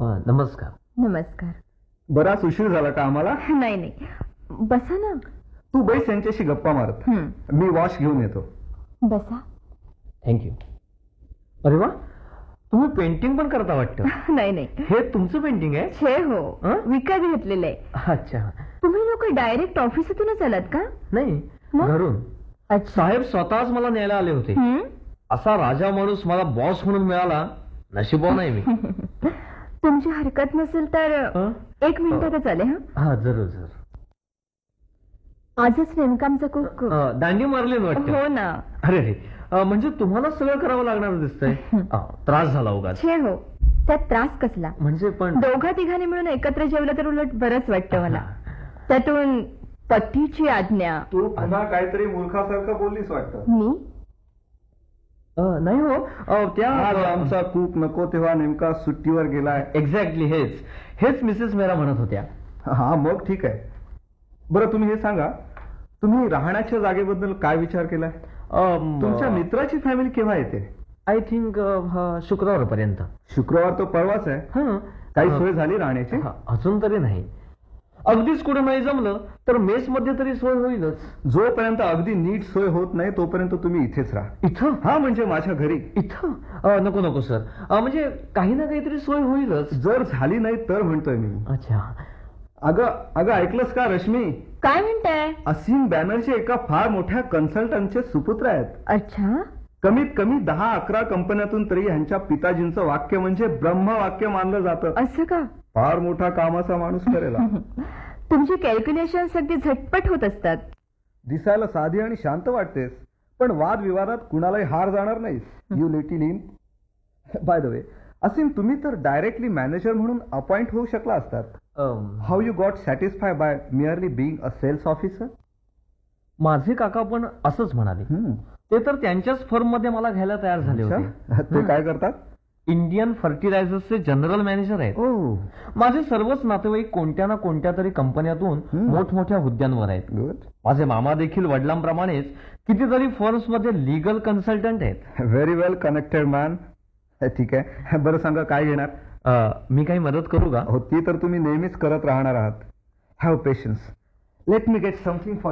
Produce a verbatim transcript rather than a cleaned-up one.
अ, नमस्कार. नमस्कार. बराच उशीर झाला का आम्हाला? नाही नाही, बसा ना. तू बैस यांच्याशी गप्पा मारत. हं, मी वॉश घेऊन येतो. बसा. थँक्यू. अरे वा, तुम्ही पेंटिंग पण करता वाटतं. नाही नाही, हे तुमचं पेंटिंग आहे? छे हो, हं? विकत घेतलेलं आहे. अच्छा. तुम्ही लोक डायरेक्ट ऑफिसातूनच आलात का? नाही, मग? घरून. अच्छा. साहेब स्वतःच मला न्यायला आले होते. हं? असा राजा माणूस मला बॉस म्हणून मिळाला, नशिबान आहे मी. तुमची हरकत नसेल तर हं? एक मिनिटातच आले. हा हा, जरूर जरूर. आजच नेमकं आमचं खूप अ, दांडी मारली ना वाटतं. हो ना. अरे रे, अ, म्हणजे तुम्हाला सगळं करावं लागणार दिसतंय. अ, त्रास झाला उगाच. छे हो, त्यात त्रास कसला? म्हणजे पण दोघा तिघांनी मिळून एकत्र जेवलं तर उलट बरंच वाटतं मला. त्यातून पतीची आज्ञा. तू पुन्हा काहीतरी मूर्खासारखं बोललीस वाटतं. मी अ, नाही हो, अ, त्या आज आमचा कूक नको तेव्हा नेमका सुट्टीवर गेलाय. एक्झॅक्टली हेच हेच मिसेस मेरा म्हणत होत्या. हा, मग ठीक आहे. बरं, तुम्ही हे सांगा, तुम्ही राहण्याच्या जागेबद्दल काय विचार केलाय? तुमच्या मित्राची फॅमिली केव्हा येते? आय थिंक शुक्रवारपर्यंत. शुक्रवार तो परवाच आहे. हं. काही अ, सोय झाली राहण्याची? हा, अजून तरी नाही. अगदीच कुठं नाही जमलं तर मेस मध्ये तरी सोय होईलच. जोपर्यंत अगदी नीट सोय होत नाही तोपर्यंत तुम्ही इथेच राहा. इथं? हा, म्हणजे माझ्या घरी. इथं? अ, नको नको सर, अ, म्हणजे काही ना काहीतरी सोय होईलच. जर झाली नाही तर म्हणतोय मी. अच्छा. अगं अगं ऐकलंस का रश्मी? काय म्हणताय? असीम बॅनर्जी एका फार मोठ्या कन्सल्टंटचे सुपुत्र आहेत. अच्छा. कमीत कमी दहा अकरा कंपन्यातून तरी ह्यांच्या पिताजींचं वाक्य म्हणजे ब्रह्मवाक्य मानलं जातं. असं का? फार मोठा कामाचा माणूस करेल. तुमची कॅल्क्युलेशन अगदी झटपट होत असतात. दिसायला साधी आणि शांत वाटतेस, पण वादविवादात कुणालाही हार जाणार नाहीस. You little in. By the way, असीम, तुम्ही तर डायरेक्टली मॅनेजर म्हणून अपॉइंट होऊ शकला असतात. अम, how you got satisfy bye merely being a sales officer? माझे काका पण असंच म्हणाले. ते तर त्यांच्याच फर्म मध्ये मला घ्यायला तयार झाले होते. ते काय करतात? इंडियन फर्टिलायझर्सचे जनरल मॅनेजर आहेत. ओ, माझे सर्वच नातेवाईक कोणत्या ना कोणत्या तरी कंपन्यातून हं. मोठमोठ्या हुद्द्यांवर आहेत. गुड. माझे मामा देखील वडिलांप्रमाणेच कितीतरी फर्म्स मध्ये लिगल कन्सल्टंट आहेत. व्हेरी वेल कनेक्टेड मॅन. ठीक आहे. बरं सांगा, काय घेणार? अ, मी काही मदत करू का? हो, ती तर तुम्ही नेहमीच करत राहणार आहात. Have patience. Let me get something for